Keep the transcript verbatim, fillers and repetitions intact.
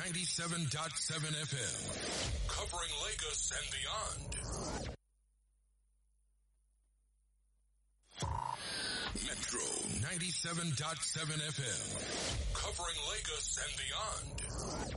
ninety-seven point seven F M. Covering Lagos and beyond. Metro ninety-seven point seven F M. Covering Lagos and beyond.